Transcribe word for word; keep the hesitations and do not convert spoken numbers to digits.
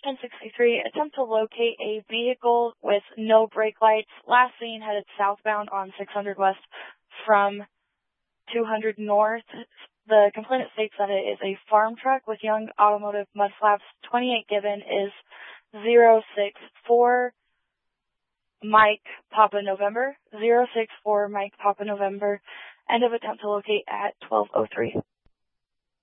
ten sixty-three, attempt to locate a vehicle with no brake lights, last seen headed southbound on six hundred west from two hundred north. The complainant states that it is a farm truck with Young Automotive mud flaps. twenty-eight given is zero six four Mike Papa November, zero six four Mike Papa November. End of attempt to locate at twelve oh three.